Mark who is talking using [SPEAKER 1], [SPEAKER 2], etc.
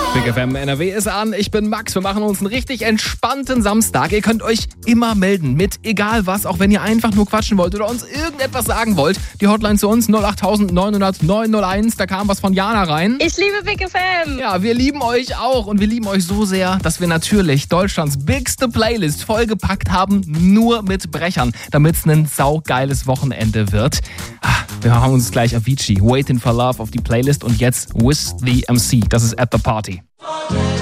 [SPEAKER 1] Big FM NRW ist an, ich bin Max, wir machen uns einen richtig entspannten Samstag. Ihr könnt euch immer melden mit egal was, auch wenn ihr einfach nur quatschen wollt oder uns irgendetwas sagen wollt. Die Hotline zu uns 08900 901, da kam was von Jana rein.
[SPEAKER 2] Ich liebe Big FM.
[SPEAKER 1] Ja, wir lieben euch auch und wir lieben euch so sehr, dass wir natürlich Deutschlands bigste Playlist vollgepackt haben, nur mit Brechern, damit es ein saugeiles Wochenende wird. Wir haben uns gleich Avicii, Waiting for Love auf die Playlist und jetzt With the MC, das ist At the Party.